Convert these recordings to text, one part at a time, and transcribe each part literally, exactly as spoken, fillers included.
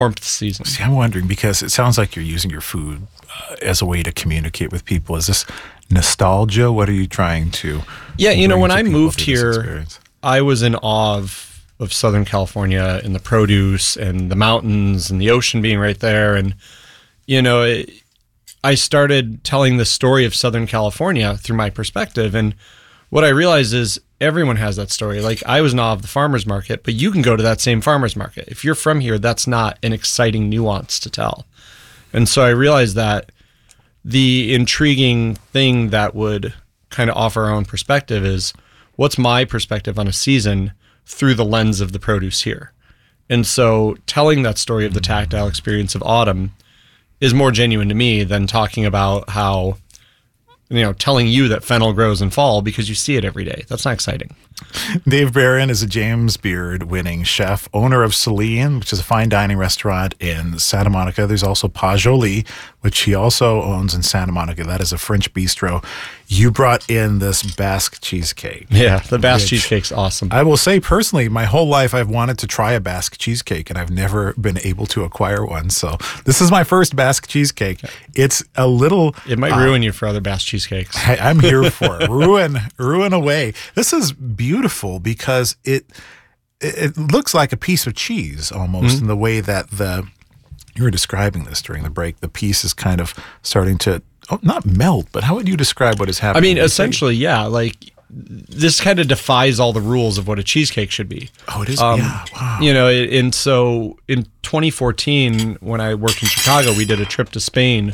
warmth season. See, I'm wondering, because it sounds like you're using your food uh, as a way to communicate with people. Is this nostalgia? What are you trying to Yeah, you know, bring when to I people moved through this here, experience? I was in awe of, of Southern California and the produce and the mountains and the ocean being right there. And, you know, it, I started telling the story of Southern California through my perspective. And what I realized is everyone has that story. Like, I was in awe of the farmer's market, but you can go to that same farmer's market. If you're from here, that's not an exciting nuance to tell. And so I realized that the intriguing thing that would kind of offer our own perspective is, what's my perspective on a season through the lens of the produce here? And so telling that story of the tactile experience of autumn is more genuine to me than talking about how, you know, telling you that fennel grows in fall because you see it every day. That's not exciting. Dave Barron is a James Beard winning chef, owner of Celine, which is a fine dining restaurant in Santa Monica. There's also Pas Joli, which he also owns in Santa Monica. That is a French bistro. You brought in this Basque cheesecake. Yeah, the Basque cheesecake's awesome. I will say personally, my whole life I've wanted to try a Basque cheesecake, and I've never been able to acquire one. So this is my first Basque cheesecake. It's a little... It might uh, ruin you for other Basque cheesecakes. I, I'm here for it. Ruin, ruin away. This is beautiful because it it, it looks like a piece of cheese almost mm-hmm. in the way that the... You were describing this during the break. The piece is kind of starting to... Oh, not melt, but how would you describe what is happening? I mean, essentially, yeah. Like, this kind of defies all the rules of what a cheesecake should be. Oh, it is? Um, yeah, wow. You know, and so in twenty fourteen, when I worked in Chicago, we did a trip to Spain,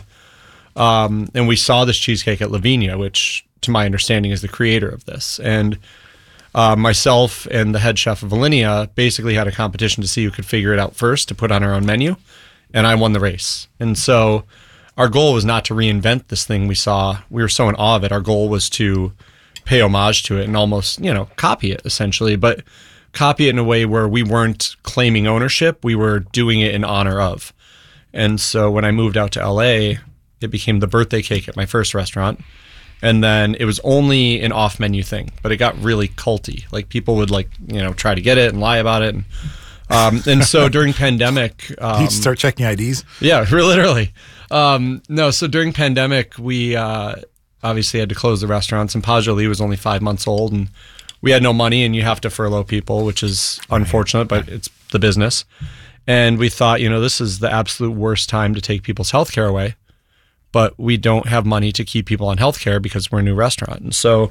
um, and we saw this cheesecake at Lavinia, which, to my understanding, is the creator of this. And uh, myself and the head chef of Alinea basically had a competition to see who could figure it out first to put on our own menu, and I won the race. And so... our goal was not to reinvent this thing we saw. We were so in awe of it. Our goal was to pay homage to it and almost, you know, copy it essentially, but copy it in a way where we weren't claiming ownership. We were doing it in honor of. And so when I moved out to L A, it became the birthday cake at my first restaurant. And then it was only an off menu thing, but it got really culty. Like, people would, like, you know, try to get it and lie about it. And, um, and so during pandemic, um, you start checking I Ds? Yeah, literally. Um, no, so during pandemic, we uh, obviously had to close the restaurants, and Pas Joli was only five months old, and we had no money, and you have to furlough people, which is unfortunate, but it's the business. And we thought, you know, this is the absolute worst time to take people's healthcare away, but we don't have money to keep people on healthcare because we're a new restaurant. And so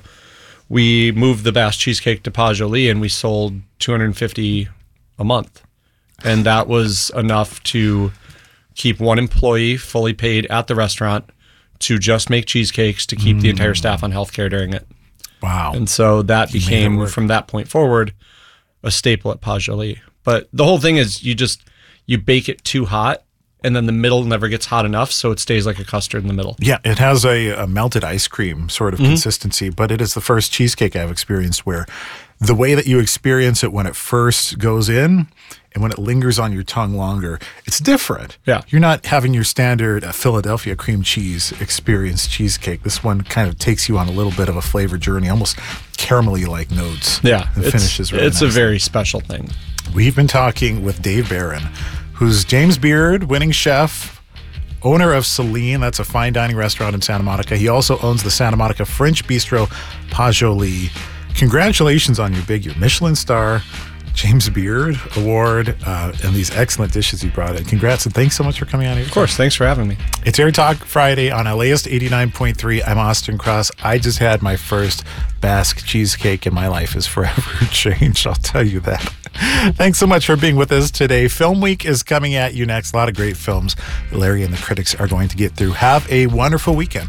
we moved the Basque cheesecake to Pas Joli, and we sold two hundred fifty a month. And that was enough to keep one employee fully paid at the restaurant to just make cheesecakes to keep mm. the entire staff on healthcare during it. Wow. And so that you became, from that point forward, a staple at Pas Joli. But the whole thing is you just, you bake it too hot, and then the middle never gets hot enough, so it stays like a custard in the middle. Yeah, it has a, a melted ice cream sort of mm-hmm. consistency, but it is the first cheesecake I've experienced where the way that you experience it when it first goes in and when it lingers on your tongue longer, it's different. Yeah. You're not having your standard uh, Philadelphia cream cheese experience cheesecake. This one kind of takes you on a little bit of a flavor journey, almost caramelly-like notes. Yeah. And it's, finishes really It's nicely. a very special thing. We've been talking with Dave Barron, who's James Beard winning chef, owner of Celine. That's a fine dining restaurant in Santa Monica. He also owns the Santa Monica French bistro, Pas Joli. Congratulations on your big your Michelin star, James Beard Award, uh, and these excellent dishes you brought in. Congrats, and thanks so much for coming on here. Of course, thanks for having me. It's Air Talk Friday on LAist eighty-nine point three. I'm Austin Cross. I just had my first Basque cheesecake, and my life is forever changed, I'll tell you that. Thanks so much for being with us today. Film Week is coming at you next. A lot of great films that Larry and the critics are going to get through. Have a wonderful weekend.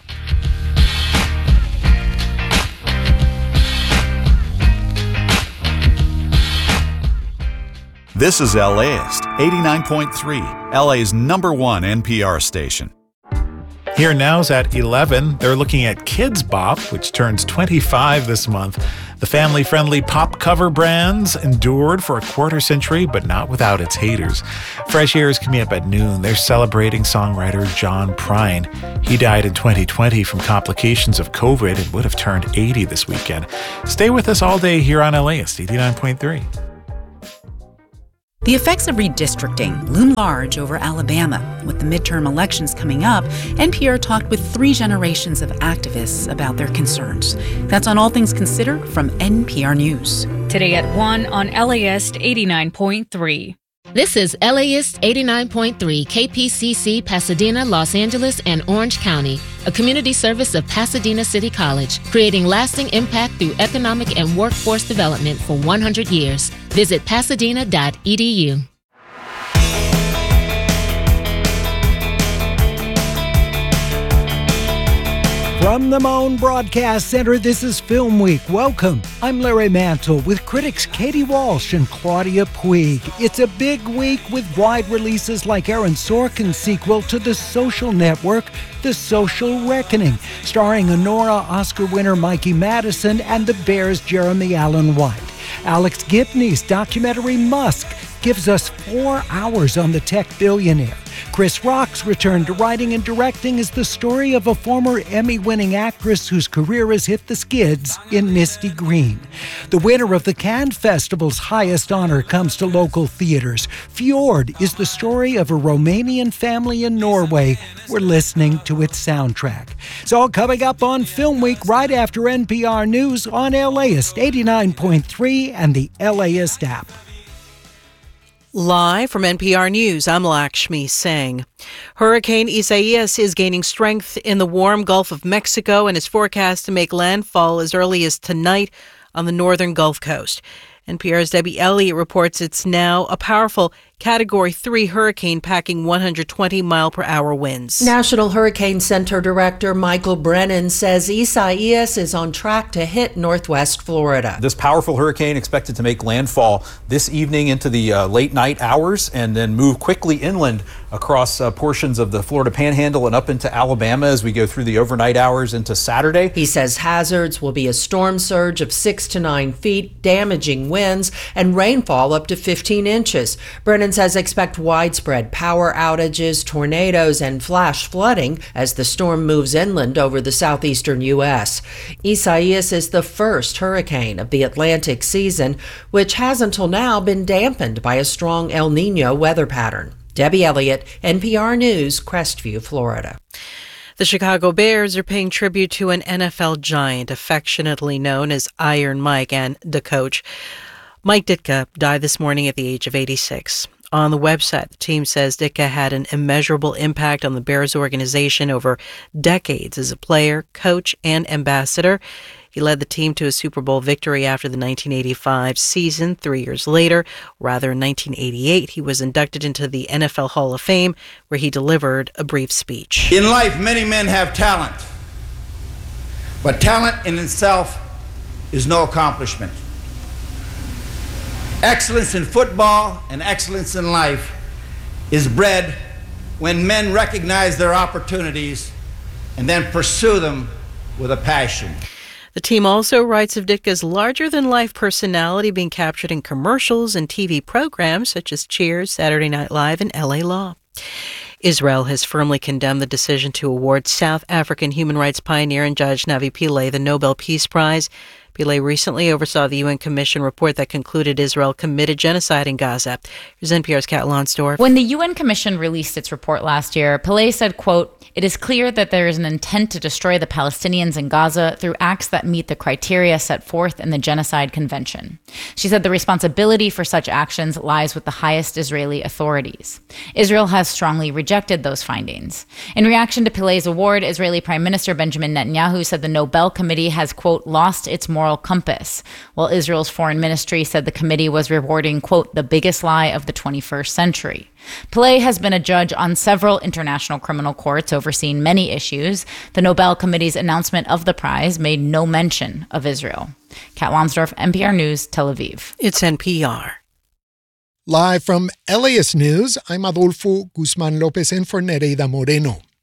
This is LAist eighty-nine point three, L A's number one N P R station. Here now's at eleven. They're looking at Kids Bop, which turns twenty-five this month. The family-friendly pop cover brands endured for a quarter century, but not without its haters. Fresh Air is coming up at noon. They're celebrating songwriter John Prine. He died in twenty twenty from complications of COVID and would have turned eighty this weekend. Stay with us all day here on LAist eighty-nine point three. The effects of redistricting loom large over Alabama. With the midterm elections coming up, N P R talked with three generations of activists about their concerns. That's on All Things Considered from N P R News. Today at one on L A S eighty-nine point three. This is L A S eighty-nine point three K P C C Pasadena, Los Angeles, and Orange County, a community service of Pasadena City College, creating lasting impact through economic and workforce development for one hundred years. Visit pasadena dot e d u. From the Moan Broadcast Center, this is Film Week. Welcome. I'm Larry Mantle with critics Katie Walsh and Claudia Puig. It's a big week with wide releases like Aaron Sorkin's sequel to The Social Network, The Social Reckoning, starring Honora Oscar winner Mikey Madison and the Bears' Jeremy Allen White. Alex Gibney's documentary Musk gives us four hours on the tech billionaire. Chris Rock's return to writing and directing is the story of a former Emmy-winning actress whose career has hit the skids in Misty Green. The winner of the Cannes Festival's highest honor comes to local theaters. Fjord is the story of a Romanian family in Norway. We're listening to its soundtrack. It's all coming up on Film Week right after N P R News on LAist eighty-nine point three and the LAist app. Live from N P R News, I'm Lakshmi Singh. Hurricane Isaias is gaining strength in the warm Gulf of Mexico and is forecast to make landfall as early as tonight on the northern Gulf Coast. N P R's Debbie Elliott reports it's now a powerful Category three hurricane packing one hundred twenty mile per hour winds. National Hurricane Center Director Michael Brennan says Isaias is on track to hit northwest Florida. This powerful hurricane expected to make landfall this evening into the uh, late night hours and then move quickly inland across uh, portions of the Florida Panhandle and up into Alabama as we go through the overnight hours into Saturday. He says hazards will be a storm surge of six to nine feet, damaging winds, and rainfall up to fifteen inches. Brennan says expect widespread power outages, tornadoes, and flash flooding as the storm moves inland over the southeastern U S. Isaias is the first hurricane of the Atlantic season, which has until now been dampened by a strong El Nino weather pattern. Debbie Elliott, N P R News, Crestview, Florida. The Chicago Bears are paying tribute to an N F L giant affectionately known as Iron Mike and the coach. Mike Ditka died this morning at the age of eighty-six. On the website, the team says Ditka had an immeasurable impact on the Bears organization over decades as a player, coach, and ambassador. He led the team to a Super Bowl victory after the nineteen eighty-five season. Three years later, rather in nineteen eighty-eight, he was inducted into the N F L Hall of Fame, where he delivered a brief speech. In life, many men have talent, but talent in itself is no accomplishment. Excellence in football and excellence in life is bred when men recognize their opportunities and then pursue them with a passion. The team also writes of Ditka's larger-than-life personality being captured in commercials and T V programs such as Cheers, Saturday Night Live, and L A Law. Israel has firmly condemned the decision to award South African human rights pioneer and judge Navi Pillay the Nobel Peace Prize. Pillay recently oversaw the U N Commission report that concluded Israel committed genocide in Gaza. Here's N P R's Kat Lonsdorf. When the U N Commission released its report last year, Pillay said, quote, "It is clear that there is an intent to destroy the Palestinians in Gaza through acts that meet the criteria set forth in the Genocide Convention." She said the responsibility for such actions lies with the highest Israeli authorities. Israel has strongly rejected those findings. In reaction to Pillay's award, Israeli Prime Minister Benjamin Netanyahu said the Nobel Committee has, quote, "lost its moral compass," while Israel's foreign ministry said the committee was rewarding, quote, "the biggest lie of the twenty-first century." Pillay has been a judge on several international criminal courts, overseeing many issues. The Nobel Committee's announcement of the prize made no mention of Israel. Kat Lonsdorf, N P R News, Tel Aviv. It's N P R. Live from LAist News, I'm Adolfo Guzman Lopez in for Nereida Moreno.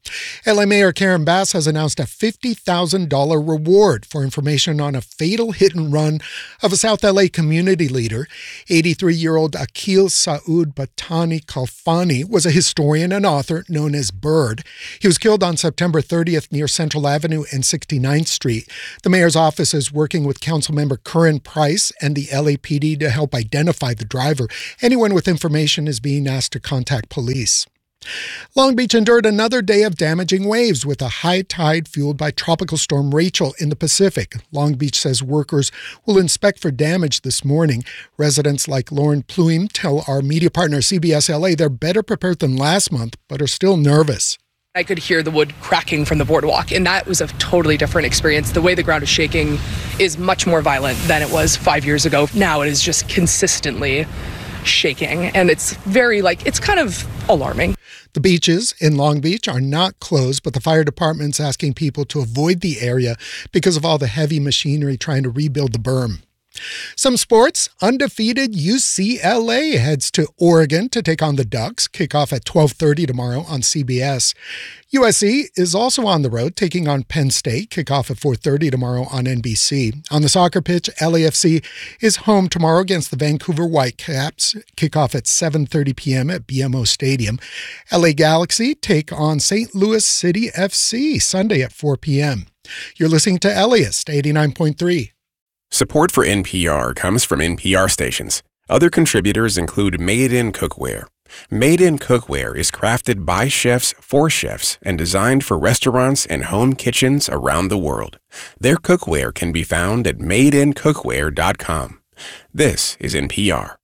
L A Mayor Karen Bass has announced a fifty thousand dollars reward for information on a fatal hit and run of a South L A community leader. eighty-three-year-old Akil Saud Batani Kalfani was a historian and author known as Bird. He was killed on September thirtieth near Central Avenue and sixty-ninth Street. The mayor's office is working with Councilmember Curran Price and the L A P D to help identify the driver. Anyone with information is being asked to contact police. Long Beach endured another day of damaging waves with a high tide fueled by Tropical Storm Rachel in the Pacific. Long Beach says workers will inspect for damage this morning. Residents like Lauren Pluim tell our media partner C B S L A they're better prepared than last month, but are still nervous. I could hear the wood cracking from the boardwalk, and that was a totally different experience. The way the ground is shaking is much more violent than it was five years ago. Now it is just consistently shaking, and it's very, like, it's kind of alarming. The beaches in Long Beach are not closed, but the fire department's asking people to avoid the area because of all the heavy machinery trying to rebuild the berm. Some sports. Undefeated U C L A heads to Oregon to take on the Ducks. Kickoff at twelve thirty tomorrow on C B S. U S C is also on the road, taking on Penn State. Kickoff at four thirty tomorrow on N B C. On the soccer pitch, L A F C is home tomorrow against the Vancouver Whitecaps. Kickoff at seven thirty p.m. at B M O Stadium. L A Galaxy take on Saint Louis City F C Sunday at four p.m. You're listening to Elias eighty-nine point three. Support for N P R comes from N P R stations. Other contributors include Made in Cookware. Made in Cookware is crafted by chefs for chefs and designed for restaurants and home kitchens around the world. Their cookware can be found at made in cookware dot com. This is N P R.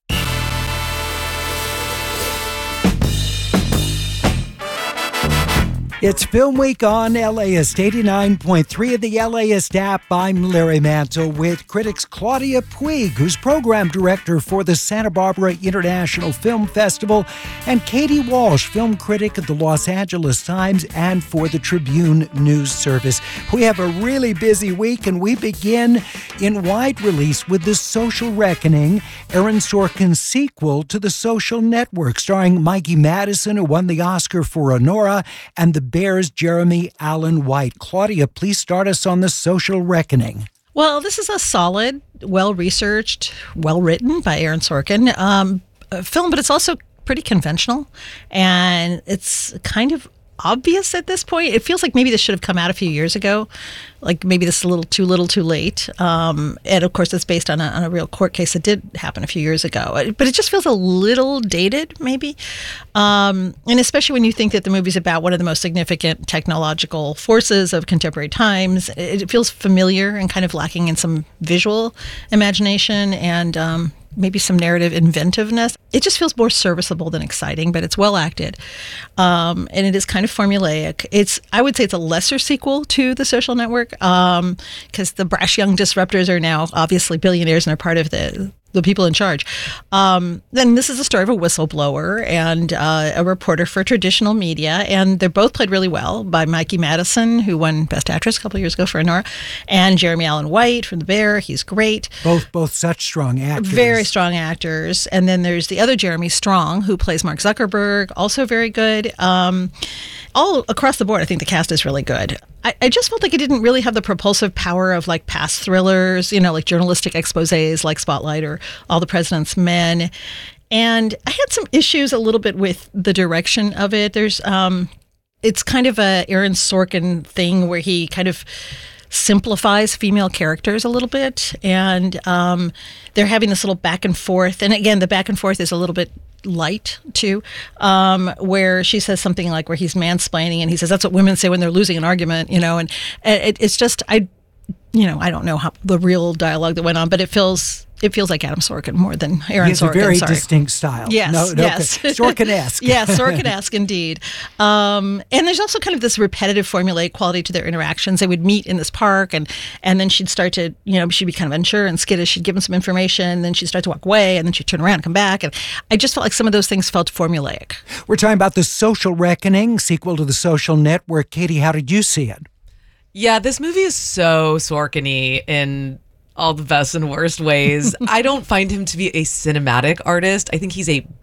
It's Film Week on LAist eighty-nine point three of the LAist app. I'm Larry Mantle with critics Claudia Puig, who's program director for the Santa Barbara International Film Festival, and Katie Walsh, film critic at the Los Angeles Times and for the Tribune News Service. We have a really busy week, and we begin in wide release with The Social Reckoning, Aaron Sorkin's sequel to The Social Network, starring Mikey Madison, who won the Oscar for Honora, and the Bears' Jeremy Allen White. Claudia, please start us on The Social Reckoning. Well, this is a solid, well-researched, well-written by Aaron Sorkin um, film, but it's also pretty conventional, and it's kind of obvious at this point. It feels like maybe this should have come out a few years ago, like maybe this is a little too little too late. Um, and of course, it's based on a, on a real court case that did happen a few years ago. But it just feels a little dated, maybe. Um, and especially when you think that the movie's about one of the most significant technological forces of contemporary times, it, it feels familiar and kind of lacking in some visual imagination and um, maybe some narrative inventiveness. It just feels more serviceable than exciting, but it's well acted. Um, and it is kind of formulaic. It's, I would say it's a lesser sequel to The Social Network, because um, the brash young disruptors are now obviously billionaires and are part of the the people in charge. Um, then this is the story of a whistleblower and uh, a reporter for traditional media, and they're both played really well by Mikey Madison, who won Best Actress a couple of years ago for Honora, and Jeremy Allen White from The Bear. He's great. Both both such strong actors. Very strong actors. And then there's the other Jeremy Strong, who plays Mark Zuckerberg, also very good. Um, all across the board, I think the cast is really good. I, I just felt like it didn't really have the propulsive power of like past thrillers, you know, like journalistic exposés like Spotlight or All the President's Men. And I had some issues a little bit with the direction of it. There's, um, it's kind of a Aaron Sorkin thing where he kind of simplifies female characters a little bit. And um, they're having this little back and forth. And again, the back and forth is a little bit light too, um, where she says something like where he's mansplaining and he says, that's what women say when they're losing an argument, you know, and, and it, it's just, I, you know, I don't know how the real dialogue that went on, but it feels, it feels like Adam Sorkin more than Aaron Sorkin. He has Sorkin, a very sorry. distinct style. Yes, no, no, yes. Sorkin-esque. Yeah, Sorkin-esque indeed. Um, and there's also kind of this repetitive formulaic quality to their interactions. They would meet in this park, and and then she'd start to, you know, she'd be kind of unsure and skittish. She'd give him some information, and then she'd start to walk away, and then she'd turn around and come back. And I just felt like some of those things felt formulaic. We're talking about The Social Reckoning, sequel to The Social Network. Katie, how did you see it? Yeah, this movie is so Sorkin-y in all the best and worst ways. I don't find him to be a cinematic artist. I think he's a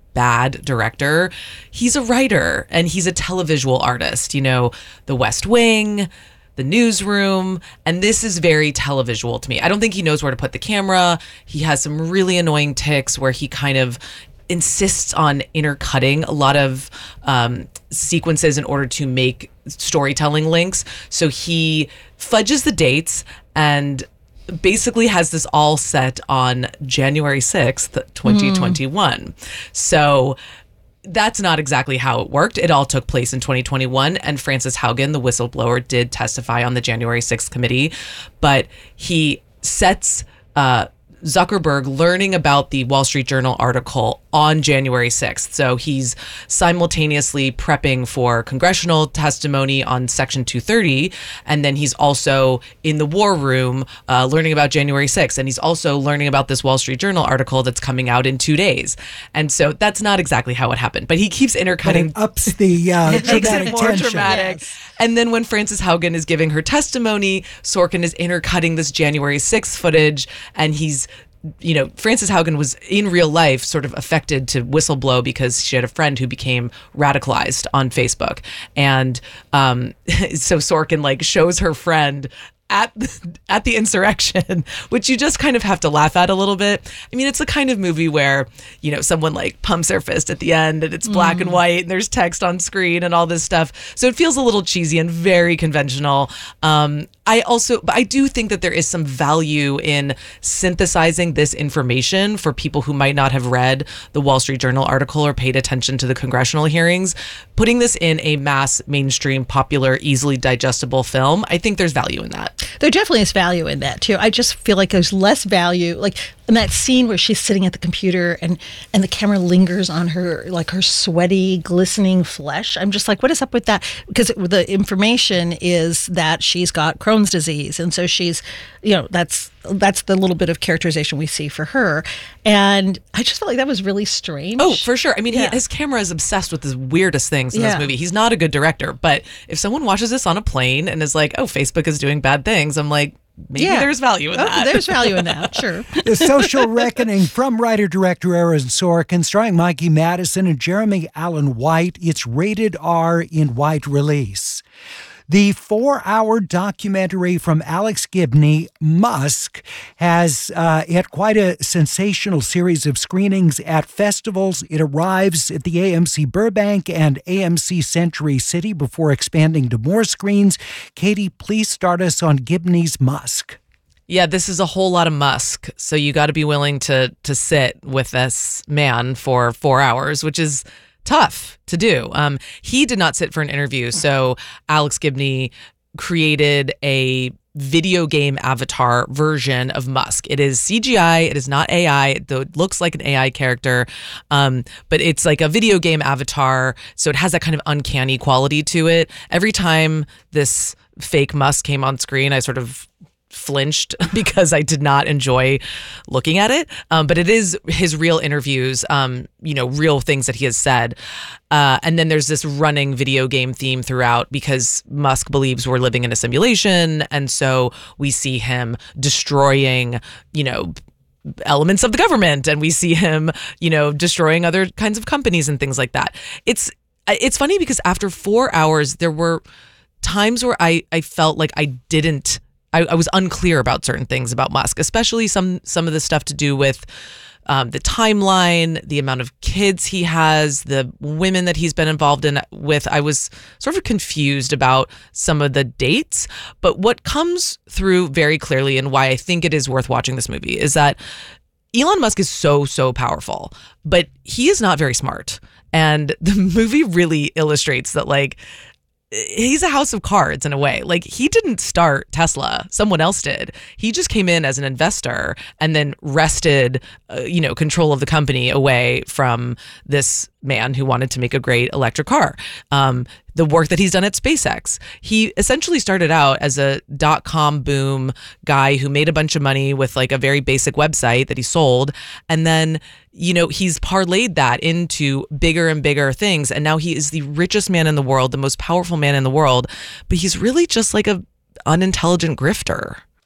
bad director. He's a writer and he's a televisual artist. You know, The West Wing, The Newsroom, and this is very televisual to me. I don't think he knows where to put the camera. He has some really annoying tics where he kind of insists on intercutting a lot of um, sequences in order to make storytelling links. So he fudges the dates and basically has this all set on January sixth, twenty twenty-one. Mm. So that's not exactly how it worked. It all took place in twenty twenty-one, and Frances Haugen, the whistleblower, did testify on the January sixth committee, but he sets uh, Zuckerberg learning about the Wall Street Journal article on January sixth. So he's simultaneously prepping for congressional testimony on Section two thirty, and then he's also in the war room uh, learning about January sixth, and he's also learning about this Wall Street Journal article that's coming out in two days. And so that's not exactly how it happened, but he keeps intercutting. But it ups the uh, it makes it more tension. dramatic. Yes. And then when Frances Haugen is giving her testimony, Sorkin is intercutting this January sixth footage, and he's you know, Frances Haugen was in real life sort of affected to whistleblow because she had a friend who became radicalized on Facebook. And um, so Sorkin like shows her friend at the, at the insurrection, which you just kind of have to laugh at a little bit. I mean, it's the kind of movie where, you know, someone like pumps their fist at the end and it's black mm. and white and there's text on screen and all this stuff. So it feels a little cheesy and very conventional. Um, I also, but I do think that there is some value in synthesizing this information for people who might not have read the Wall Street Journal article or paid attention to the congressional hearings. Putting this in a mass, mainstream, popular, easily digestible film, I think there's value in that. There definitely is value in that too. I just feel like there's less value, like in that scene where she's sitting at the computer and and the camera lingers on her, like her sweaty, glistening flesh. I'm just like, what is up with that? Because it, the information is that she's got Crohn's disease, and so she's, you know, that's that's the little bit of characterization we see for her. And I just felt like that was really strange. Oh, for sure. I mean, Yeah. he, his camera is obsessed with the weirdest things in Yeah. this movie. He's not a good director, but if someone watches this on a plane and is like, oh, Facebook is doing bad things, I'm like, maybe Yeah. there's value in Oh, that. there's value in that, sure. The Social Reckoning from writer-director Aaron Sorkin, starring Mikey Madison and Jeremy Allen White. It's rated R in wide release. The four-hour documentary from Alex Gibney, Musk, has uh, had quite a sensational series of screenings at festivals. It arrives at the A M C Burbank and A M C Century City before expanding to more screens. Katie, please start us on Gibney's Musk. Yeah, this is a whole lot of Musk. So you got to be willing to to sit with this man for four hours, which is tough to do. Um, he did not sit for an interview. So Alex Gibney created a video game avatar version of Musk. It is C G I. It is not A I. It looks like an A I character, um, but it's like a video game avatar. So it has that kind of uncanny quality to it. Every time this fake Musk came on screen, I sort of flinched because I did not enjoy looking at it. Um, but it is his real interviews, um, you know, real things that he has said. Uh, and then there's this running video game theme throughout because Musk believes we're living in a simulation. And so we see him destroying, you know, elements of the government, and we see him, you know, destroying other kinds of companies and things like that. It's it's funny because after four hours, there were times where I, I felt like I didn't I, I was unclear about certain things about Musk, especially some some of the stuff to do with um, the timeline, the amount of kids he has, the women that he's been involved in with. I was sort of confused about some of the dates, but what comes through very clearly and why I think it is worth watching this movie is that Elon Musk is so, so powerful, but he is not very smart. And the movie really illustrates that, like, he's a house of cards in a way. Like, he didn't start Tesla. Someone else did. He just came in as an investor and then wrested, uh, you know, control of the company away from this man who wanted to make a great electric car. Um, the work that he's done at SpaceX. He essentially started out as a dot-com boom guy who made a bunch of money with like a very basic website that he sold. And then, you know, he's parlayed that into bigger and bigger things. And now he is the richest man in the world, the most powerful man in the world. But he's really just like a unintelligent grifter.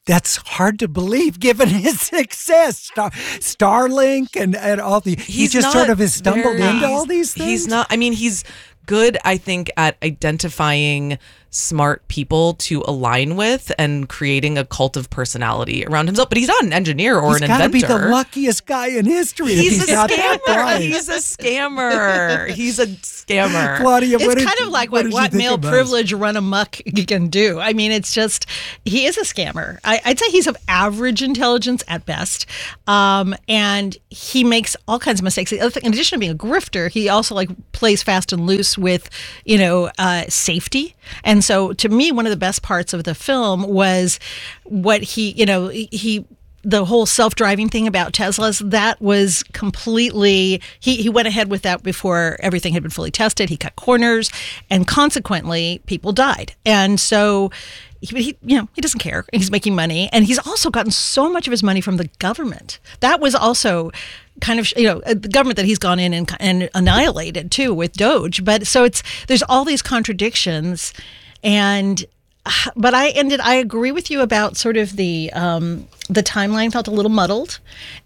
that's hard to believe given his success. Star, Starlink and, and all the, he He's just not sort of has stumbled very- into all these things. He's not, I mean, he's good, I think, at identifying smart people to align with and creating a cult of personality around himself. But he's not an engineer or He's an gotta inventor. be the luckiest guy in history. if He's, he's a not that scammer. bright. He's a scammer. He's a scammer. Claudia, It's what did- kind of like what what, did you what think male about privilege run amok can do. I mean, it's just, he is a scammer. I, I'd say he's of average intelligence at best. Um, and he makes all kinds of mistakes. The other thing, in addition to being a grifter, he also like plays fast and loose with, you know, uh, safety. And so to me, one of the best parts of the film was what he, you know, he, the whole self-driving thing about Teslas, that was completely, he, he went ahead with that before everything had been fully tested. He cut corners, and consequently, people died. And so, he, he, you know, he doesn't care. He's making money, and he's also gotten so much of his money from the government. That was also kind of, you know, the government that he's gone in and, and annihilated too with Doge. But so it's, there's all these contradictions, and but I ended. I agree with you about sort of the um, the timeline felt a little muddled,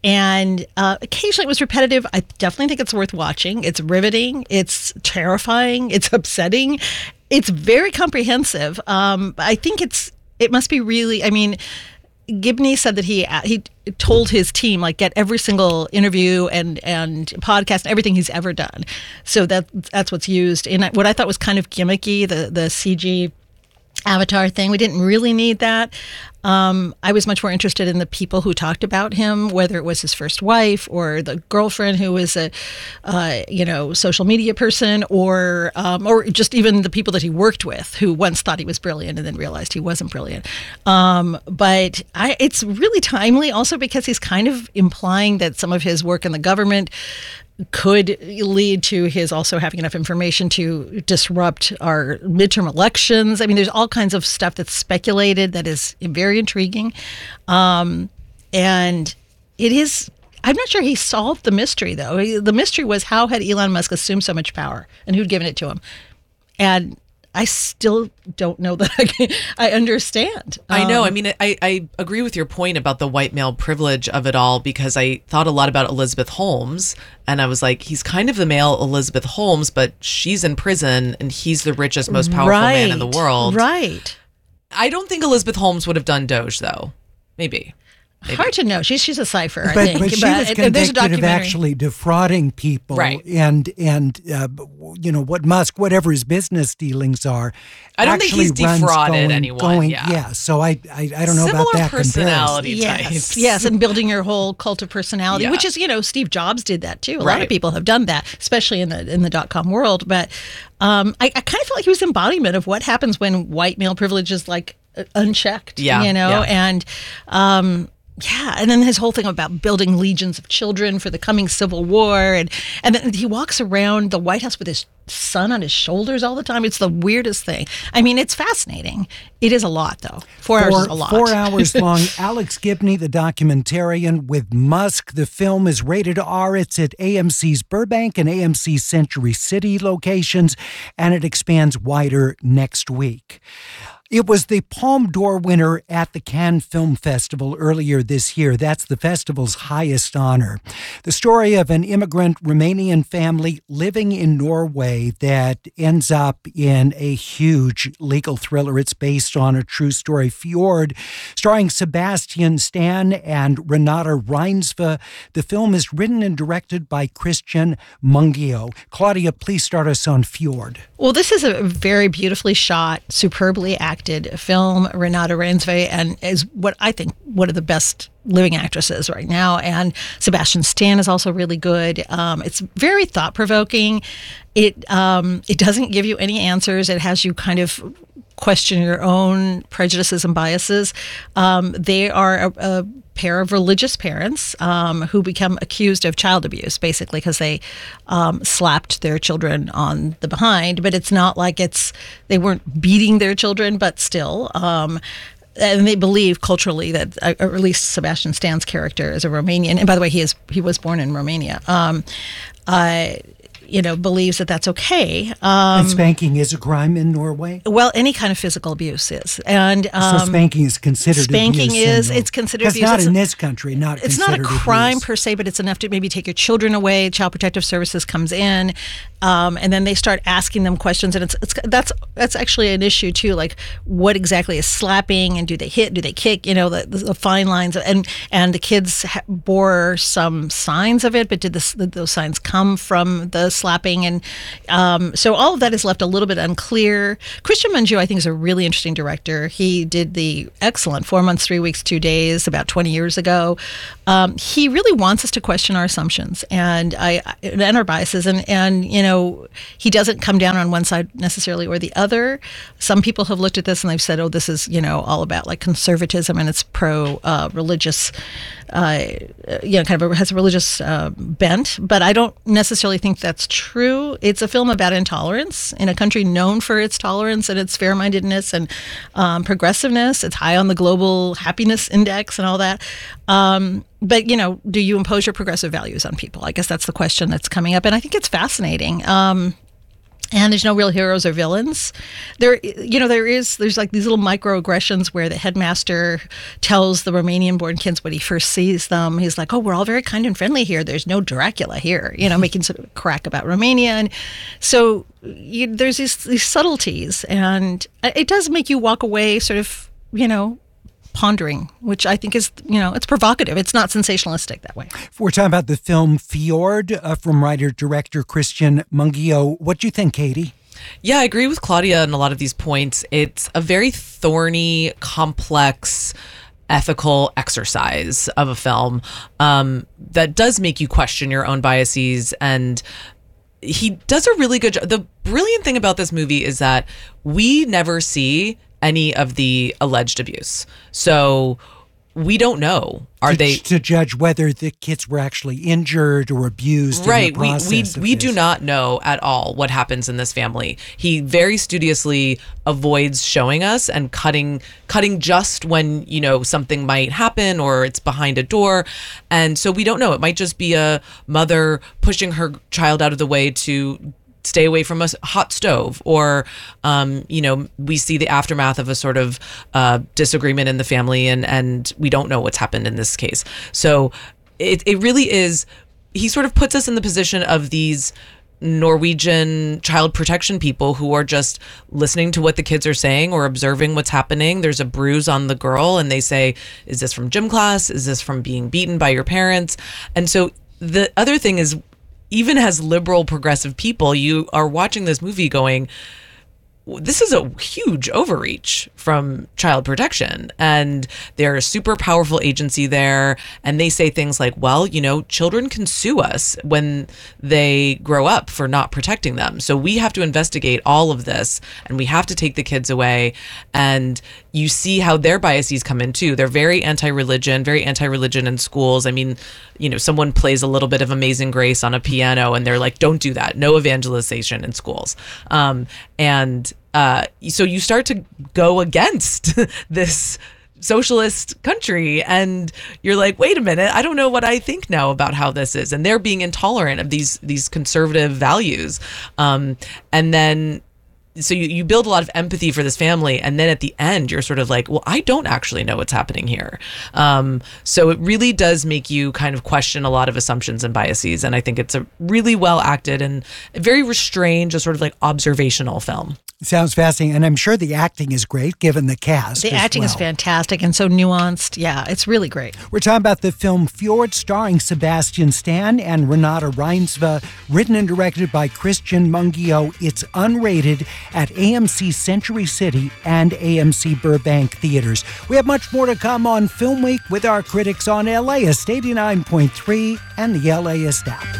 and uh, occasionally it was repetitive. I definitely think it's worth watching. It's riveting. It's terrifying. It's upsetting. It's very comprehensive. Um, I think it's. It must be really. I mean, Gibney said that he he told his team like get every single interview and and podcast and everything he's ever done. So that that's what's used. And what I thought was kind of gimmicky, the the C G avatar thing, we didn't really need that. Um, I was much more interested in the people who talked about him, whether it was his first wife or the girlfriend who was a, uh, you know, social media person, or um, or just even the people that he worked with who once thought he was brilliant and then realized he wasn't brilliant. Um, but I, it's really timely also because he's kind of implying that some of his work in the government could lead to his also having enough information to disrupt our midterm elections. I mean, there's all kinds of stuff that's speculated that is very intriguing. Um, and it is, I'm not sure he solved the mystery, though. The mystery was how had Elon Musk assumed so much power and who'd given it to him? And I still don't know that I, can, I understand. I know. Um, I mean, I, I agree with your point about the white male privilege of it all, because I thought a lot about Elizabeth Holmes, and I was like, he's kind of the male Elizabeth Holmes, but she's in prison and he's the richest, most powerful right, man in the world. Right. I don't think Elizabeth Holmes would have done Doge, though. Maybe. Maybe. Hard to know. She's she's a cipher, I but, think. but she was there's a convicted of documentary. actually defrauding people, Right. and and uh, you know what Musk, whatever his business dealings are, I don't think actually he's runs defrauded going, anyone, Going, yeah. So I I, I don't know Similar about that personality comparison. types. Yes, yes, and building your whole cult of personality, Yeah. which is, you know, Steve Jobs did that too. A lot Right. of people have done that, especially in the in the dot com world. But um, I, I kind of felt like he was embodiment of what happens when white male privilege is like uh, unchecked. Yeah, you know, yeah. and. Um, Yeah, and then his whole thing about building legions of children for the coming civil war, and and then he walks around the White House with his son on his shoulders all the time. It's the weirdest thing. I mean, it's fascinating. It is a lot, though. Four, hours is a lot. Four hours long. Alex Gibney, the documentarian with Musk. The film is rated R. It's at A M C's Burbank and A M C Century City locations, and it expands wider next week. It was the Palme d'Or winner at the Cannes Film Festival earlier this year. That's the festival's highest honor. The story of an immigrant Romanian family living in Norway that ends up in a huge legal thriller. It's based on a true story. Fjord, starring Sebastian Stan and Renata Reinsve. The film is written and directed by Christian Mungio. Claudia, please start us on Fjord. Well, this is a very beautifully shot, superbly acted film. Renata Reinsve and is what I think one of the best living actresses right now, and Sebastian Stan is also really good. Um, it's very thought provoking. It um, it doesn't give you any answers. It has you kind of question your own prejudices and biases. Um, they are a, a pair of religious parents um, who become accused of child abuse, basically, because they um, slapped their children on the behind. But it's not like it's they weren't beating their children, but still. Um, and they believe culturally that, uh, or at least Sebastian Stan's character is a Romanian. And by the way, he is he was born in Romania. Um, uh, you know, believes that that's okay. Um, and spanking is a crime in Norway? Well, any kind of physical abuse is. And um, so spanking is considered spanking abuse. is, in, it's considered It's abuse. not it's in a, this country, not It's not a crime abuse. per se, but it's enough to maybe take your children away. Child Protective Services comes in, um, and then they start asking them questions. And it's, it's that's that's actually an issue, too. Like, what exactly is slapping, and do they hit, do they kick, you know, the, the fine lines. And, and the kids ha- bore some signs of it, but did this, those signs come from the slapping? And um, so all of that is left a little bit unclear. Christian Mungiu, I think, is a really interesting director. He did the excellent Four Months, Three Weeks, Two Days about twenty years ago. Um, he really wants us to question our assumptions and I and our biases. And, and, you know, he doesn't come down on one side necessarily or the other. Some people have looked at this and they've said, oh, this is, you know, all about like conservatism and it's pro uh, religious, uh, you know, kind of a, has a religious uh, bent. But I don't necessarily think that's true. It's a film about intolerance in a country known for its tolerance and its fair-mindedness and um, progressiveness. It's high on the global happiness index and all that. Um, but, you know, do you impose your progressive values on people? I guess that's the question that's coming up. And I think it's fascinating. Um, And there's no real heroes or villains. There, you know, there is, there's like these little microaggressions where the headmaster tells the Romanian-born kids when he first sees them, he's like, oh, we're all very kind and friendly here. There's no Dracula here, you know, making sort of a crack about Romania. And so you, there's these, these subtleties. And it does make you walk away sort of, you know, pondering, which I think is, you know, it's provocative. It's not sensationalistic that way. We're talking about the film Fjord uh, from writer-director Christian Mungiu. What do you think, Katie? Yeah, I agree with Claudia on a lot of these points. It's a very thorny, complex, ethical exercise of a film um, that does make you question your own biases. And he does a really good job. The brilliant thing about this movie is that we never see any of the alleged abuse. So we don't know. Are to, they to judge whether the kids were actually injured or abused? Right. In the we process we we do not know at all what happens in this family. He very studiously avoids showing us and cutting cutting just when, you know, something might happen or it's behind a door. And so we don't know. It might just be a mother pushing her child out of the way to stay away from a hot stove, or, um, you know, we see the aftermath of a sort of uh, disagreement in the family, and, and we don't know what's happened in this case. So it, it really is, he sort of puts us in the position of these Norwegian child protection people who are just listening to what the kids are saying or observing what's happening. There's a bruise on the girl and they say, is this from gym class? Is this from being beaten by your parents? And so the other thing is, even as liberal progressive people, you are watching this movie going, this is a huge overreach from Child Protection. And they're a super powerful agency there. And they say things like, well, you know, children can sue us when they grow up for not protecting them. So we have to investigate all of this and we have to take the kids away. And you see how their biases come in too. They're very anti-religion, very anti-religion in schools. I mean, you know, someone plays a little bit of Amazing Grace on a piano and they're like, don't do that. No evangelization in schools. Um, and uh, so you start to go against this socialist country and you're like, wait a minute, I don't know what I think now about how this is. And they're being intolerant of these, these conservative values. Um, and then So you, you build a lot of empathy for this family. And then at the end, you're sort of like, well, I don't actually know what's happening here. Um, so it really does make you kind of question a lot of assumptions and biases. And I think it's a really well acted and very restrained, just sort of like observational film. Sounds fascinating. And I'm sure the acting is great given the cast. The as acting well. is fantastic and so nuanced. Yeah, it's really great. We're talking about the film Fjord, starring Sebastian Stan and Renata Reinsve, written and directed by Christian Mungiu. It's unrated at A M C Century City and A M C Burbank Theaters. We have much more to come on Film Week with our critics on L A ist eighty-nine point three and the LAist app.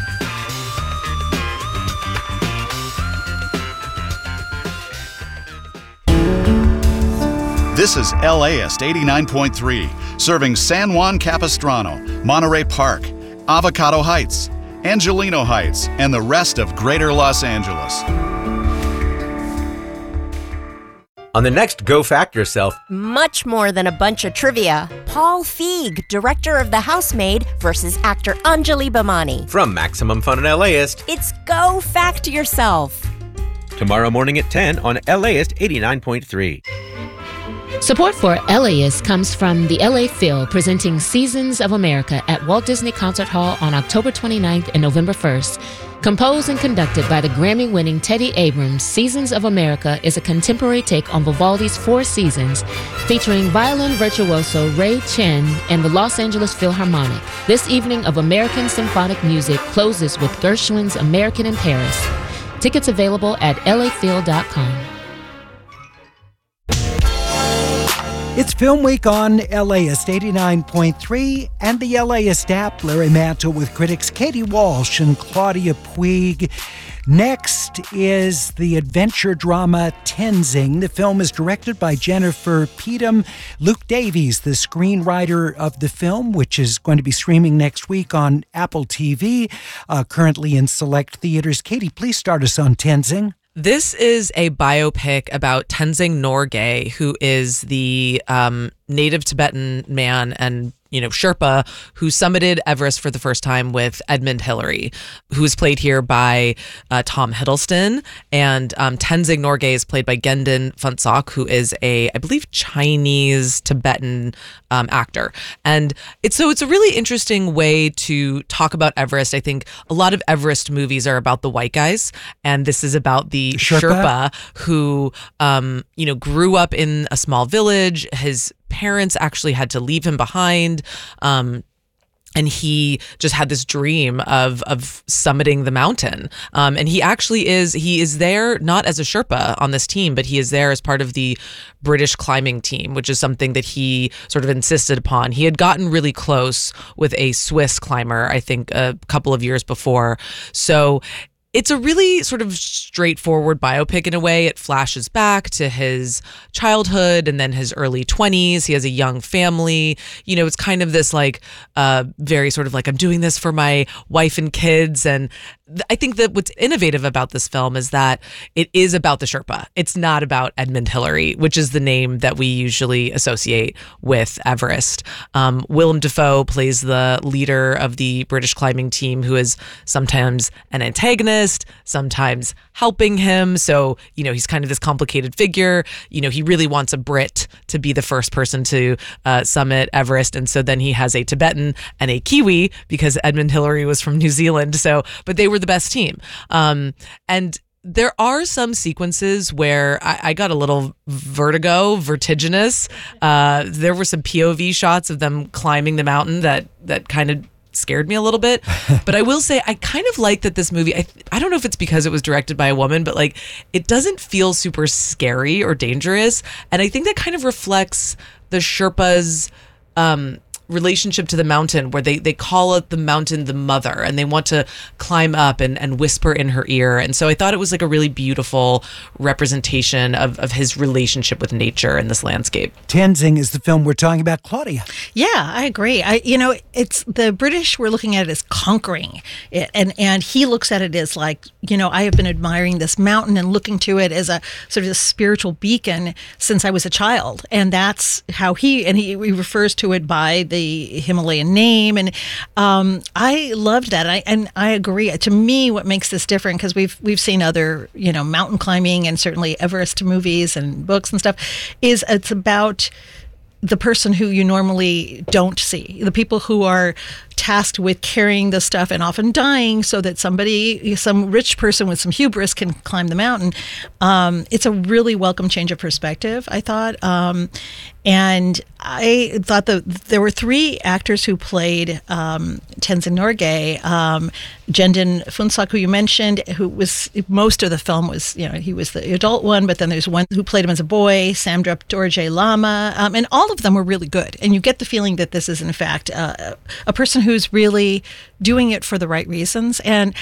This is LAist eighty-nine point three, serving San Juan Capistrano, Monterey Park, Avocado Heights, Angelino Heights, and the rest of Greater Los Angeles. On the next Go Fact Yourself, much more than a bunch of trivia. Paul Feig, director of The Housemaid, versus actor Anjali Bhimani. From Maximum Fun and LAist. It's Go Fact Yourself. Tomorrow morning at ten on LAist eighty-nine point three. Support for LAist comes from the L A Phil, presenting Seasons of America at Walt Disney Concert Hall on October twenty-ninth and November first. Composed and conducted by the Grammy-winning Teddy Abrams, Seasons of America is a contemporary take on Vivaldi's Four Seasons, featuring violin virtuoso Ray Chen and the Los Angeles Philharmonic. This evening of American symphonic music closes with Gershwin's American in Paris. Tickets available at L A phil dot com. It's Film Week on LAist eighty-nine point three and the LAist app. Larry Mantle with critics Katie Walsh and Claudia Puig. Next is the adventure drama Tenzing. The film is directed by Jennifer Peedham. Luke Davies, the screenwriter of the film, which is going to be streaming next week on Apple T V, uh, currently in select theaters. Katie, please start us on Tenzing. This is a biopic about Tenzing Norgay, who is the um, native Tibetan man and, you know, Sherpa who summited Everest for the first time with Edmund Hillary, who is played here by uh, Tom Hiddleston. And um, Tenzing Norgay is played by Gendon Phuntsok, who is a, I believe, Chinese Tibetan um, actor. And it's so it's a really interesting way to talk about Everest. I think a lot of Everest movies are about the white guys, and this is about the Sherpa, Sherpa who, um, you know, grew up in a small village. His parents actually had to leave him behind. Um, and he just had this dream of of summiting the mountain. Um, and he actually is, he is there not as a Sherpa on this team, but he is there as part of the British climbing team, which is something that he sort of insisted upon. He had gotten really close with a Swiss climber, I think, a couple of years before. So it's a really sort of straightforward biopic in a way. It flashes back to his childhood and then his early twenties. He has a young family. You know, it's kind of this like uh, very sort of like, I'm doing this for my wife and kids. And th- I think that what's innovative about this film is that it is about the Sherpa. It's not about Edmund Hillary, which is the name that we usually associate with Everest. Um, Willem Dafoe plays the leader of the British climbing team, who is sometimes an antagonist, sometimes helping him. So, you know, he's kind of this complicated figure. You know, he really wants a Brit to be the first person to uh, summit Everest. And so then he has a Tibetan and a Kiwi because Edmund Hillary was from New Zealand. So, but they were the best team. Um, and there are some sequences where I, I got a little vertigo, vertiginous. Uh, there were some P O V shots of them climbing the mountain that that kind of scared me a little bit. But I will say I kind of like that this movie, I, I don't know if it's because it was directed by a woman, but like it doesn't feel super scary or dangerous. And I think that kind of reflects the Sherpas' um, relationship to the mountain, where they, they call it the mountain the mother, and they want to climb up and, and whisper in her ear. And so I thought it was like a really beautiful representation of, of his relationship with nature in this landscape. Tenzing is the film we're talking about. Claudia. Yeah, I agree. I, you know, it's the British were looking at it as conquering it, and, and he looks at it as like, you know, I have been admiring this mountain and looking to it as a sort of a spiritual beacon since I was a child. And that's how he, and he, he refers to it by the Himalayan name, and um, I loved that. I and I agree. To me, what makes this different, because we've we've seen other, you know, mountain climbing and certainly Everest movies and books and stuff, is it's about the person who you normally don't see, the people who are tasked with carrying the stuff and often dying so that somebody, some rich person with some hubris can climb the mountain. Um, it's a really welcome change of perspective, I thought. Um, and I thought that there were three actors who played um, Tenzing Norgay. Um, Gendon Phuntsok, who you mentioned, who was, most of the film was, you know, he was the adult one, but then there's one who played him as a boy, Samdrup Dorje Lama, um, and all of them were really good. And you get the feeling that this is, in fact, uh, a person who's really doing it for the right reasons. And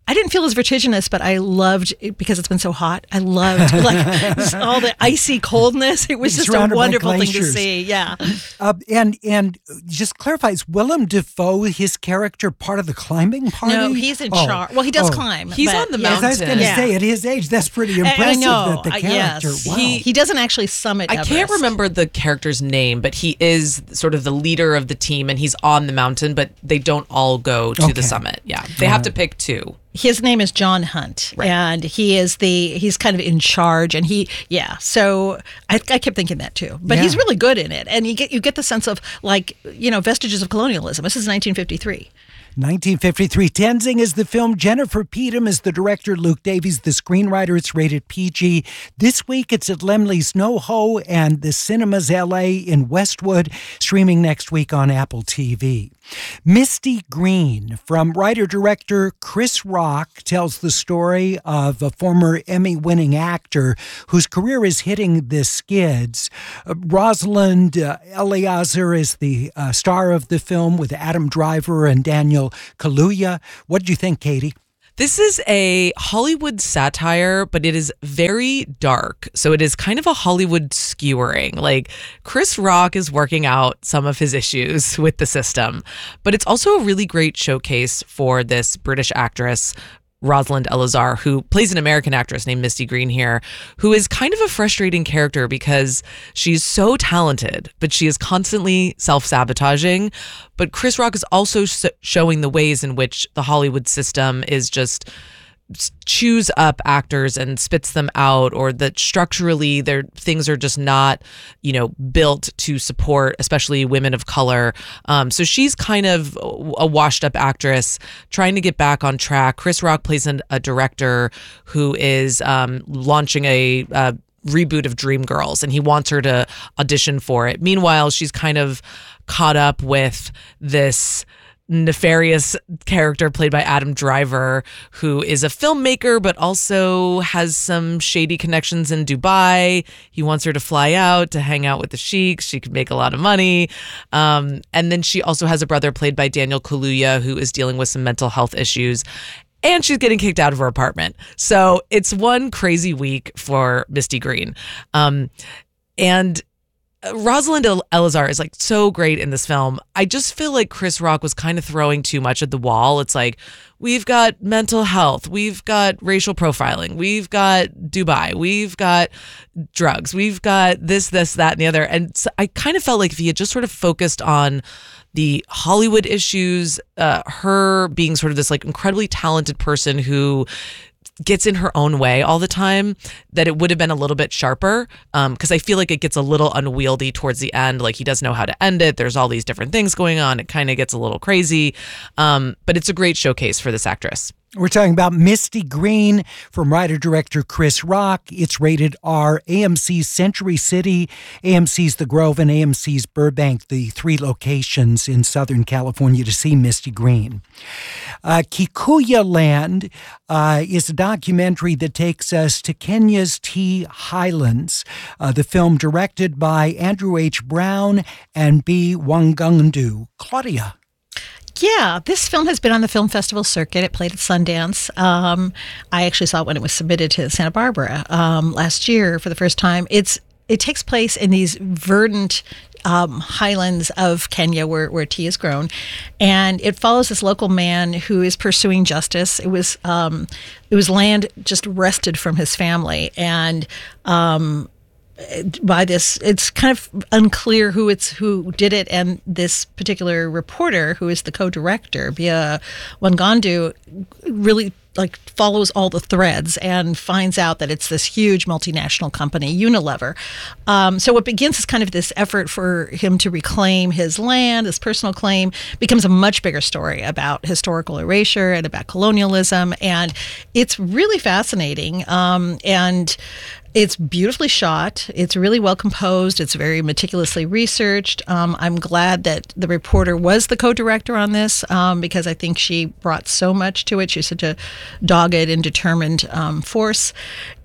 I didn't feel as vertiginous, but I loved it because it's been so hot. I loved like all the icy coldness. It was just a wonderful thing to see. Yeah. Uh, and and just clarify, is Willem Dafoe, his character, part of the climbing party? No, he's in oh. charge. Well, he does oh. climb. He's but, on the yeah. mountain. I was going to Yeah. say, at his age, that's pretty impressive. I know. That the Uh, character. yes. Wow. He, he doesn't actually summit I Everest. can't remember the character's name, but he is sort of the leader of the team, and he's on the mountain, but they don't all go to Okay. the summit. Yeah, they have to pick two. His name is John Hunt, right. and he is the he's kind of in charge, and he yeah. So I, I kept thinking that too, but Yeah. he's really good in it, and you get you get the sense of like you know vestiges of colonialism. This is nineteen fifty-three. nineteen fifty-three. Tenzing is the film. Jennifer Peedham is the director. Luke Davies, the screenwriter. It's rated P G. This week, it's at Lemley's NoHo and the Cinemas L A in Westwood, streaming next week on Apple T V. Misty Green, from writer-director Chris Rock, tells the story of a former Emmy-winning actor whose career is hitting the skids. Uh, Rosalind uh, Eleazar is the uh, star of the film with Adam Driver and Daniel Kaluuya. What did you think, Katie? This is a Hollywood satire, but it is very dark. So it is kind of a Hollywood skewering. Like Chris Rock is working out some of his issues with the system, but it's also a really great showcase for this British actress, Rosalind Eleazar, who plays an American actress named Misty Green here, who is kind of a frustrating character because she's so talented, but she is constantly self-sabotaging. But Chris Rock is also sh- showing the ways in which the Hollywood system is just chews up actors and spits them out, or that structurally their things are just not, you know, built to support, especially women of color. Um, so she's kind of a washed up actress trying to get back on track. Chris Rock plays an, a director who is um, launching a, a reboot of Dreamgirls, and he wants her to audition for it. Meanwhile, she's kind of caught up with this nefarious character played by Adam Driver, who is a filmmaker but also has some shady connections in Dubai. He wants her to fly out to hang out with the sheiks. She could make a lot of money. Um, and then she also has a brother played by Daniel Kaluuya, who is dealing with some mental health issues. And she's getting kicked out of her apartment. So it's one crazy week for Misty Green. Um, and Rosalind Eleazar is like so great in this film. I just feel like Chris Rock was kind of throwing too much at the wall. It's like, we've got mental health, we've got racial profiling, we've got Dubai, we've got drugs, we've got this, this, that, and the other. And so I kind of felt like if he had just sort of focused on the Hollywood issues, uh, her being sort of this like incredibly talented person who gets in her own way all the time, that it would have been a little bit sharper. Um, because I feel like it gets a little unwieldy towards the end. Like he doesn't know how to end it. There's all these different things going on. It kind of gets a little crazy. Um, but it's a great showcase for this actress. We're talking about Misty Green from writer-director Chris Rock. It's rated R. A M C's Century City, A M C's The Grove, and A M C's Burbank, the three locations in Southern California to see Misty Green. Uh, Kikuyu Land uh, is a documentary that takes us to Kenya's Tea Highlands. Uh, the film directed by Andrew H. Brown and B. Wangundu. Claudia. Yeah, this film has been on the film festival circuit. It played at Sundance. Um, I actually saw it when it was submitted to Santa Barbara um, last year for the first time. It's it takes place in these verdant um, highlands of Kenya where, where tea is grown, and it follows this local man who is pursuing justice. It was um, it was land just wrested from his family, and um, by this, it's kind of unclear who it's who did it, and this particular reporter, who is the co-director, Bia Wangundu, really like follows all the threads and finds out that it's this huge multinational company, Unilever. Um, so what begins as kind of this effort for him to reclaim his land, this personal claim, becomes a much bigger story about historical erasure and about colonialism, and it's really fascinating. Um, and It's beautifully shot. It's really well composed. It's very meticulously researched. Um, I'm glad that the reporter was the co-director on this um, because I think she brought so much to it. She's such a dogged and determined um, force.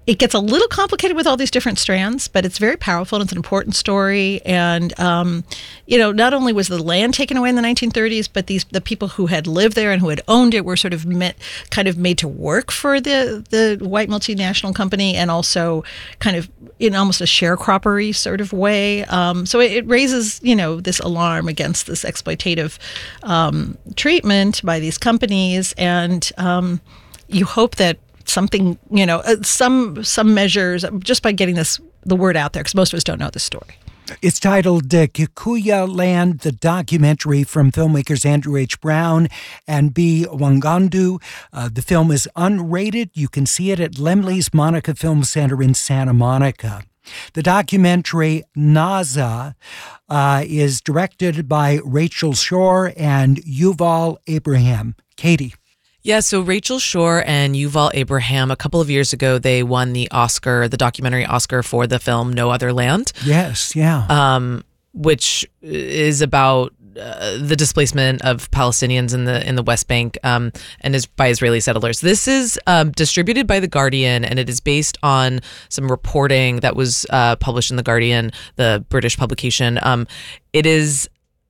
it gets a little complicated with all these different strands, but it's very powerful and it's an important story. And, um, you know, not only was the land taken away in the nineteen thirties, but these the people who had lived there and who had owned it were sort of met, kind of made to work for the, the white multinational company, and also kind of in almost a sharecroppery sort of way. Um, so it, it raises, you know, this alarm against this exploitative um, treatment by these companies. And um, you hope that something, you know, uh, some some measures, just by getting this the word out there, because most of us don't know the story. It's titled uh, Kikuyu Land, the documentary from filmmakers Andrew H. Brown and B. Wangandu. Uh, the film is unrated. You can see it at Lemley's Monica Film Center in Santa Monica. The documentary Naza uh, is directed by Rachel Shore and Yuval Abraham. Katie. Yeah, so Rachel Shore and Yuval Abraham, a couple of years ago, they won the Oscar, the documentary Oscar for the film No Other Land. Yes, yeah. Um, which is about uh, the displacement of Palestinians in the in the West Bank um, and is by Israeli settlers. This is um, distributed by The Guardian, and it is based on some reporting that was uh, published in The Guardian, the British publication. Um, it is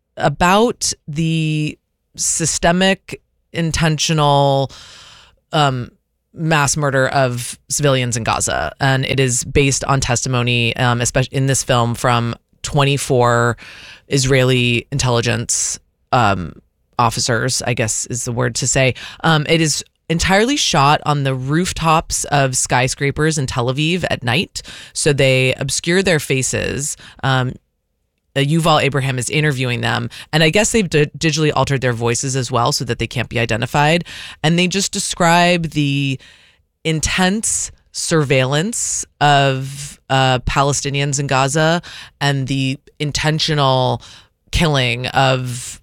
about the systemic, intentional um, mass murder of civilians in Gaza, and it is based on testimony, um, especially in this film, from twenty-four Israeli intelligence um, officers, I guess is the word to say. Um, it is entirely shot on the rooftops of skyscrapers in Tel Aviv at night, so they obscure their faces. Um, Uh, Yuval Abraham is interviewing them, and I guess they've d- digitally altered their voices as well so that they can't be identified. And they just describe the intense surveillance of uh, Palestinians in Gaza and the intentional killing of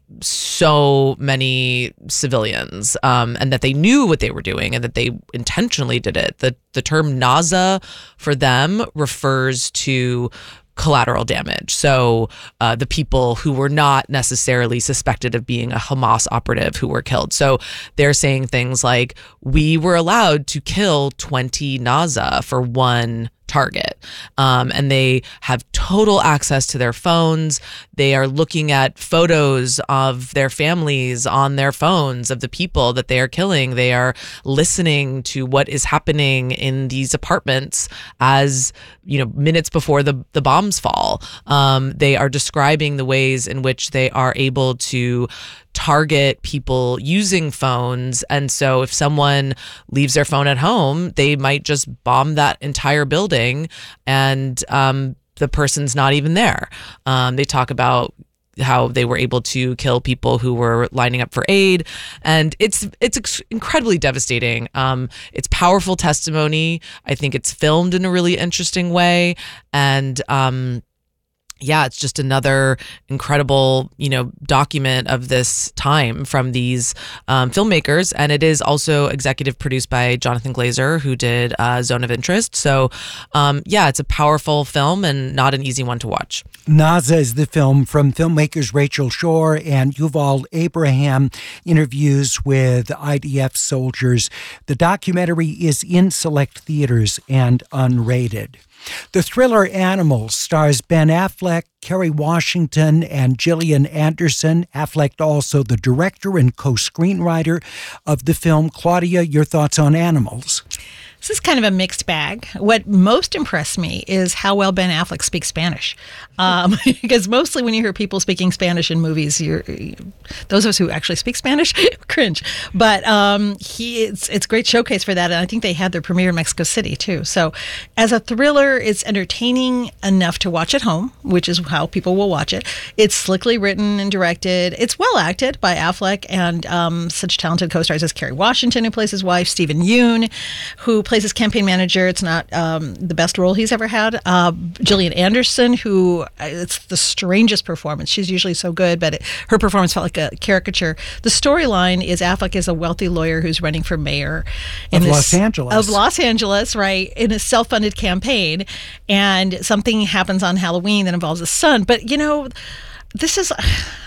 so many civilians, um, and that they knew what they were doing and that they intentionally did it. The, the term Naza for them refers to collateral damage. So uh, the people who were not necessarily suspected of being a Hamas operative who were killed. So they're saying things like, we were allowed to kill twenty Naza for one target. Um, and they have total access to their phones. They are looking at photos of their families on their phones of the people that they are killing. They are listening to what is happening in these apartments as, you know, minutes before the, the bombs fall. Um, they are describing the ways in which they are able to target people using phones. And so if someone leaves their phone at home, they might just bomb that entire building and um, the person's not even there. Um, they talk about how they were able to kill people who were lining up for aid. And it's it's ex- incredibly devastating. Um, it's powerful testimony. I think it's filmed in a really interesting way. And um yeah, it's just another incredible, you know, document of this time from these um, filmmakers. And it is also executive produced by Jonathan Glazer, who did uh, Zone of Interest. So, um, yeah, it's a powerful film and not an easy one to watch. Naza is the film from filmmakers Rachel Shore and Yuval Abraham, interviews with I D F soldiers. The documentary is in select theaters and unrated. The thriller Animals stars Ben Affleck, Kerry Washington, and Gillian Anderson. Affleck also the director and co-screenwriter of the film. Claudia, your thoughts on Animals? This is kind of a mixed bag. What most impressed me is how well Ben Affleck speaks Spanish. Um, because mostly when you hear people speaking Spanish in movies, you're, you, those of us who actually speak Spanish cringe. But um, he it's it's a great showcase for that. And I think they had their premiere in Mexico City, too. So as a thriller, it's entertaining enough to watch at home, which is how people will watch it. It's slickly written and directed. It's well acted by Affleck and um, such talented co-stars as Kerry Washington, who plays his wife, Stephen Yeun, who plays his campaign manager. It's not um, the best role he's ever had. Uh, Gillian Anderson, who it's the strangest performance. She's usually so good, but it, her performance felt like a caricature. The storyline is Affleck is a wealthy lawyer who's running for mayor in of this, Los Angeles. Of Los Angeles, right, in a self-funded campaign, and something happens on Halloween that involves his son. But you know, this is,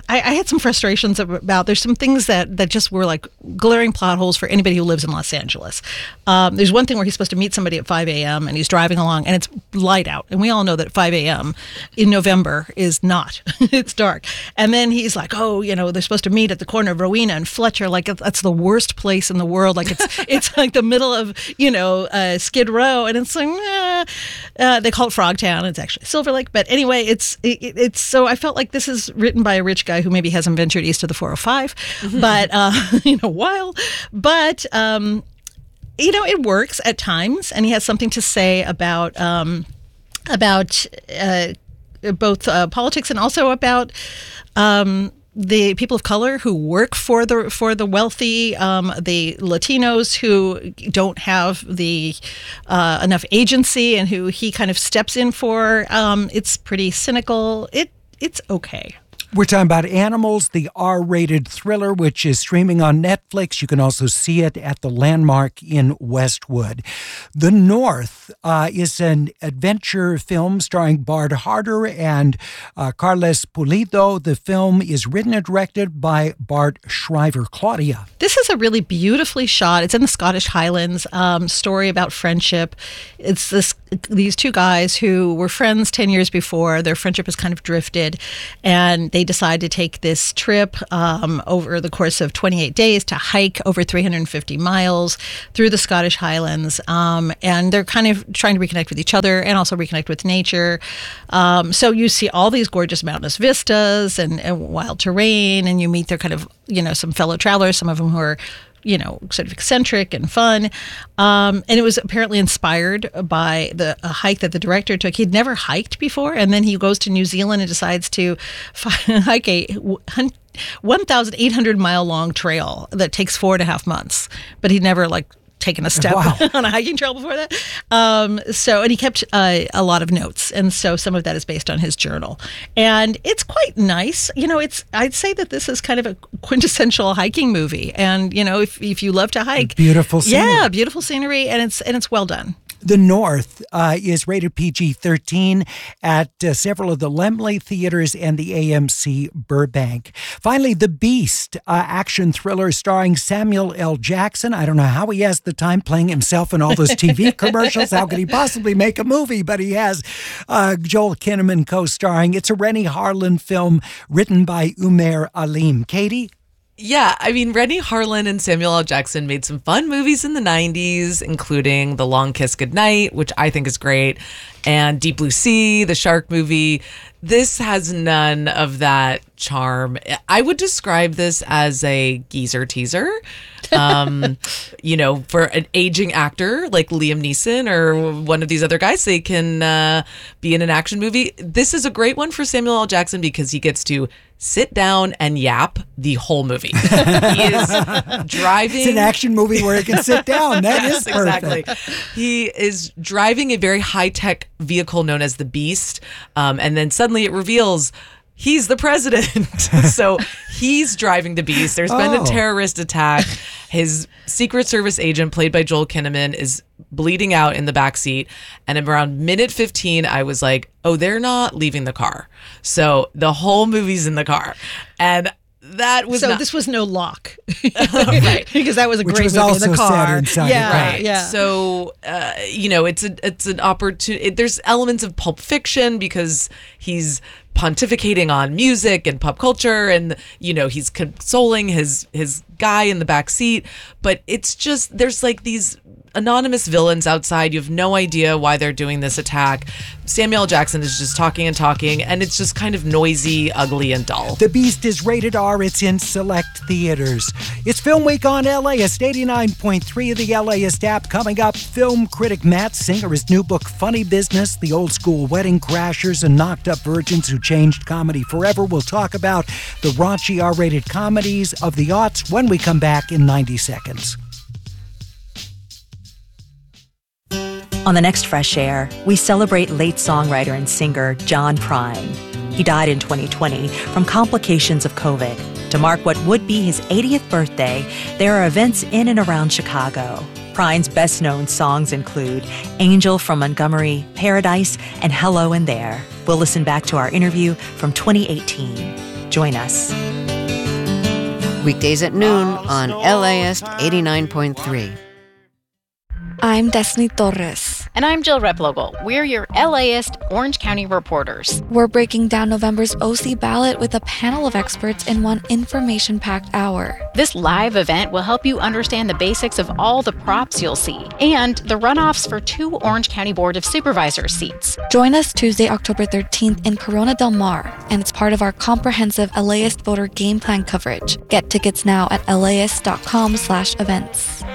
I, I had some frustrations about, there's some things that, that just were like glaring plot holes for anybody who lives in Los Angeles. Um, there's one thing where he's supposed to meet somebody at five a.m. and he's driving along and it's light out. And we all know that five a.m. in November is not. It's dark. And then he's like, oh, you know, they're supposed to meet at the corner of Rowena and Fletcher. Like, that's the worst place in the world. Like, it's it's like the middle of, you know, uh, Skid Row. And it's like, eh. uh, they call it Frogtown. It's actually Silver Lake. But anyway, it's it, it's so I felt like this is written by a rich guy who maybe hasn't ventured east of the four oh five, mm-hmm. but uh, in a while. But, um, you know, it works at times. And he has something to say about um, about uh, both uh, politics and also about um, the people of color who work for the for the wealthy, um, the Latinos who don't have the uh, enough agency and who he kind of steps in for. Um, it's pretty cynical. It it's okay. We're talking about Animals, the R-rated thriller, which is streaming on Netflix. You can also see it at the Landmark in Westwood. The North uh, is an adventure film starring Bart Harder and uh, Carles Pulido. The film is written and directed by Bart Shriver. Claudia. This is a really beautifully shot. It's in the Scottish Highlands. Um, story about friendship. It's this these two guys who were friends ten years before. Their friendship has kind of drifted, and they decide to take this trip um, over the course of twenty-eight days to hike over three hundred fifty miles through the Scottish Highlands. Um, and they're kind of trying to reconnect with each other and also reconnect with nature. Um, so you see all these gorgeous mountainous vistas and, and wild terrain, and you meet their kind of, you know, some fellow travelers, some of them who are, you know, sort of eccentric and fun. Um, and it was apparently inspired by the a hike that the director took. He'd never hiked before. And then he goes to New Zealand and decides to hike a one thousand eight hundred mile long trail that takes four and a half months. But he'd never like taken a step wow. on a hiking trail before that. Um, so, and he kept uh, a lot of notes. And so some of that is based on his journal. And it's quite nice. You know, it's, I'd say that this is kind of a quintessential hiking movie. And, you know, if, if you love to hike. Beautiful scenery. Yeah, beautiful scenery. And it's, and it's well done. The North uh, is rated P G thirteen at uh, several of the Laemmle theaters and the A M C Burbank. Finally, The Beast, uh, action thriller starring Samuel L. Jackson. I don't know how he has the time playing himself in all those T V commercials. How could he possibly make a movie? But he has uh, Joel Kinnaman co-starring. It's a Renny Harlin film written by Umair Aleem. Katie? Yeah, I mean, Renny Harlin and Samuel L. Jackson made some fun movies in the nineties, including The Long Kiss Goodnight, which I think is great, and Deep Blue Sea, the shark movie. This has none of that charm. I would describe this as a geezer teaser. Um, you know, for an aging actor like Liam Neeson or one of these other guys, they can uh, be in an action movie. This is a great one for Samuel L. Jackson because he gets to sit down and yap the whole movie. He is driving. It's an action movie where he can sit down. That yes, is perfect. Exactly. He is driving a very high-tech vehicle known as the Beast, um, and then suddenly it reveals he's the president. So he's driving the Beast. There's been Oh. a terrorist attack. His Secret Service agent, played by Joel Kinnaman, is bleeding out in the backseat. And around minute fifteen, I was like, oh, they're not leaving the car. So the whole movie's in the car. And that was so not- this was no lock. Right. Because that was a Which great was movie also in the car. sad inside yeah, the car. Right. yeah. So, uh, you know, it's a it's an opportunity. It, there's elements of Pulp Fiction because he's pontificating on music and pop culture, and you know, he's consoling his his guy in the back seat. But it's just there's like these anonymous villains outside. You have no idea why they're doing this attack. Samuel L. Jackson is just talking and talking, and it's just kind of noisy, ugly, and dull. The Beast is rated R. It's in select theaters. It's Film Week on L A S eighty-nine point three of the LAist app. Coming up, film critic Matt Singer, his new book, Funny Business, The Old School Wedding Crashers and Knocked Up Virgins Who Changed Comedy Forever. We'll talk about the raunchy R-rated comedies of the aughts when we come back in ninety seconds. On the next Fresh Air, we celebrate late songwriter and singer John Prine. He died in twenty twenty from complications of COVID. To mark what would be his eightieth birthday, there are events in and around Chicago. Prine's best-known songs include Angel from Montgomery, Paradise, and Hello in There. We'll listen back to our interview from twenty eighteen. Join us. Weekdays at noon on L A S eighty-nine point three. I'm Destiny Torres. And I'm Jill Replogle. We're your LAist Orange County reporters. We're breaking down November's O C ballot with a panel of experts in one information-packed hour. This live event will help you understand the basics of all the props you'll see and the runoffs for two Orange County Board of Supervisors seats. Join us Tuesday, October thirteenth in Corona Del Mar, and it's part of our comprehensive LAist voter game plan coverage. Get tickets now at laist.com slash events.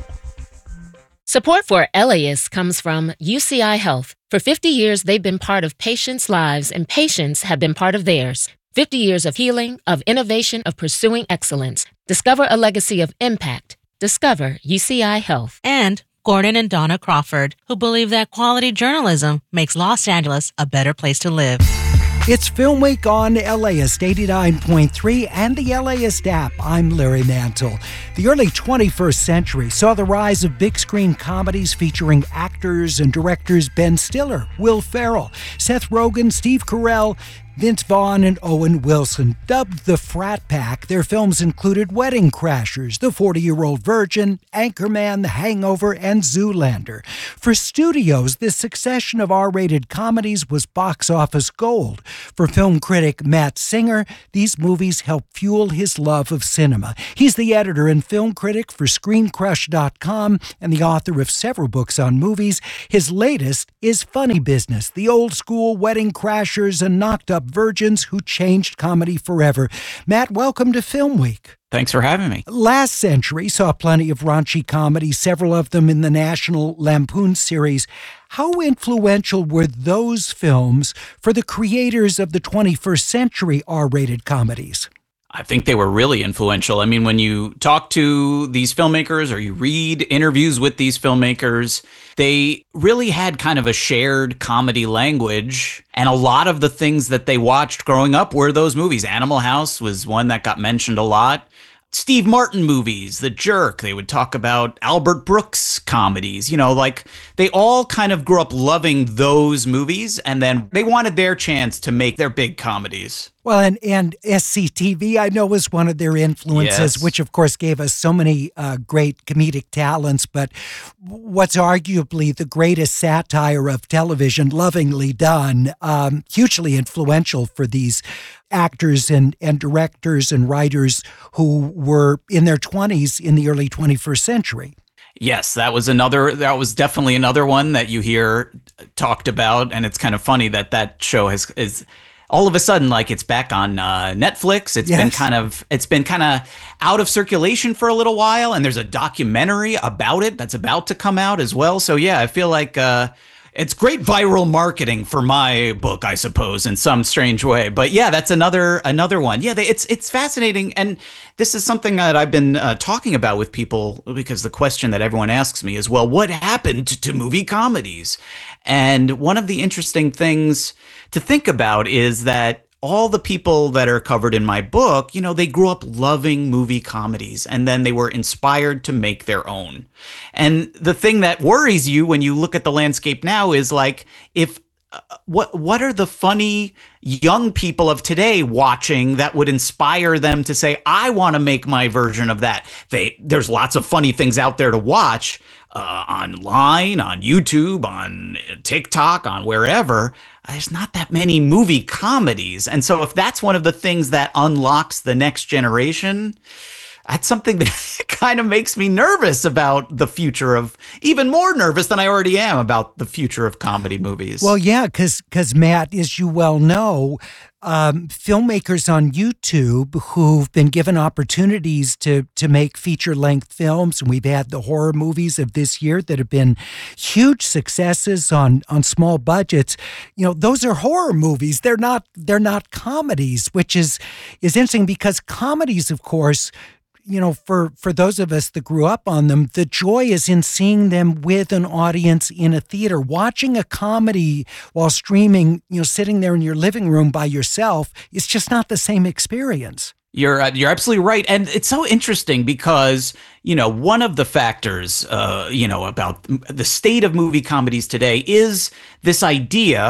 Support for LAist comes from U C I Health. For fifty years, they've been part of patients' lives, and patients have been part of theirs. fifty years of healing, of innovation, of pursuing excellence. Discover a legacy of impact. Discover U C I Health. And Gordon and Donna Crawford, who believe that quality journalism makes Los Angeles a better place to live. It's Film Week on LAist eighty-nine point three and the LAist app. I'm Larry Mantle. The early twenty-first century saw the rise of big screen comedies featuring actors and directors Ben Stiller, Will Ferrell, Seth Rogen, Steve Carell, Vince Vaughn, and Owen Wilson. Dubbed the Frat Pack, their films included Wedding Crashers, The forty-Year-Old Virgin, Anchorman, The Hangover, and Zoolander. For studios, this succession of R-rated comedies was box office gold. For film critic Matt Singer, these movies helped fuel his love of cinema. He's the editor and film critic for Screen Crush dot com and the author of several books on movies. His latest is Funny Business, the old school Wedding Crashers and Knocked Up Virgins who changed comedy forever. Matt, welcome to Film Week. Thanks for having me. Last century saw plenty of raunchy comedies, several of them in the National Lampoon series. How influential were those films for the creators of the twenty-first century R-rated comedies? I think they were really influential. I mean, when you talk to these filmmakers or you read interviews with these filmmakers, they really had kind of a shared comedy language. And a lot of the things that they watched growing up were those movies. Animal House was one that got mentioned a lot. Steve Martin movies, The Jerk, they would talk about Albert Brooks comedies, you know, like they all kind of grew up loving those movies and then they wanted their chance to make their big comedies. Well, and, and S C T V, I know, was one of their influences, Yes. which, of course, gave us so many uh, great comedic talents. But what's arguably the greatest satire of television, lovingly done, um, hugely influential for these actors and, and directors and writers who were in their twenties in the early twenty-first century. Yes, that was another, that was definitely another one that you hear talked about. And it's kind of funny that that show has, is all of a sudden, like it's back on uh, Netflix. It's Yes. been kind of, it's been kind of out of circulation for a little while. And there's a documentary about it that's about to come out as well. So yeah, I feel like uh, it's great viral marketing for my book, I suppose, in some strange way. But yeah, that's another another one. Yeah, they, it's it's fascinating, and this is something that I've been uh, talking about with people because the question that everyone asks me is, well, what happened to movie comedies? And one of the interesting things to think about is that all the people that are covered in my book, you know, they grew up loving movie comedies and then they were inspired to make their own. And the thing that worries you when you look at the landscape now is like, if uh, what what are the funny young people of today watching that would inspire them to say, I want to make my version of that? They there's lots of funny things out there to watch uh, online, on YouTube, on TikTok, on wherever. There's not that many movie comedies. And so if that's one of the things that unlocks the next generation, that's something that kind of makes me nervous about the future of, even more nervous than I already am about the future of comedy movies. Well, yeah, because because Matt, as you well know, um, filmmakers on YouTube who've been given opportunities to to make feature-length films, and we've had the horror movies of this year that have been huge successes on on small budgets. You know, those are horror movies. They're not they're not comedies, which is is interesting because comedies, of course, you know, for, for those of us that grew up on them, the joy is in seeing them with an audience in a theater. Watching a comedy while streaming, you know, sitting there in your living room by yourself, it's just not the same experience. You're uh, you're absolutely right, and it's so interesting because you know one of the factors uh, you know about the state of movie comedies today is this idea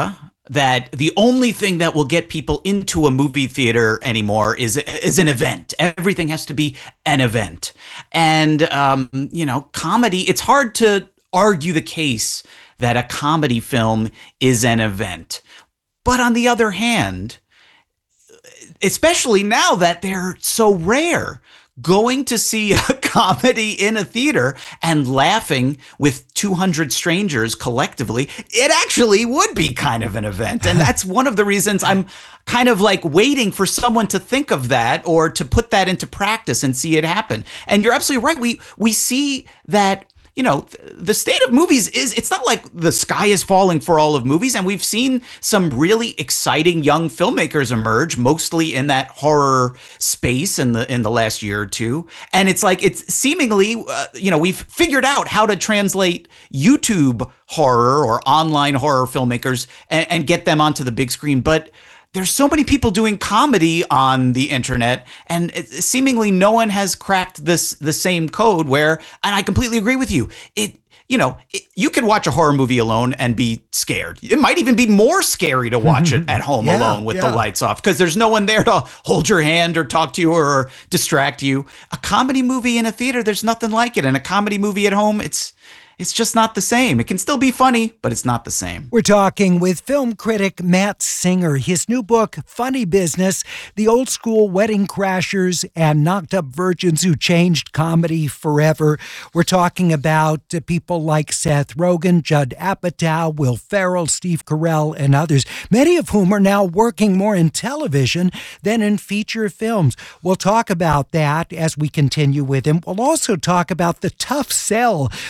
that the only thing that will get people into a movie theater anymore is is an event. Everything has to be an event. And, um, you know, comedy, it's hard to argue the case that a comedy film is an event. But on the other hand, especially now that they're so rare, going to see a comedy in a theater and laughing with two hundred strangers collectively, it actually would be kind of an event. And that's one of the reasons I'm kind of like waiting for someone to think of that or to put that into practice and see it happen. And you're absolutely right. We we see that, you know, the state of movies is, it's not like the sky is falling for all of movies. And we've seen some really exciting young filmmakers emerge, mostly in that horror space in the in the last year or two. And it's like, it's seemingly, uh, you know, we've figured out how to translate YouTube horror or online horror filmmakers and, and get them onto the big screen. But there's so many people doing comedy on the internet, and it, seemingly no one has cracked this the same code where, and I completely agree with you, it, you know, it, you can watch a horror movie alone and be scared. It might even be more scary to watch it at home Yeah, alone with yeah. the lights off because there's no one there to hold your hand or talk to you or distract you. A comedy movie in a theater, there's nothing like it. And a comedy movie at home, it's It's just not the same. It can still be funny, but it's not the same. We're talking with film critic Matt Singer. His new book, Funny Business, The Old School Wedding Crashers and Knocked Up Virgins Who Changed Comedy Forever. We're talking about uh, people like Seth Rogen, Judd Apatow, Will Ferrell, Steve Carell, and others, many of whom are now working more in television than in feature films. We'll talk about that as we continue with him. We'll also talk about the tough sell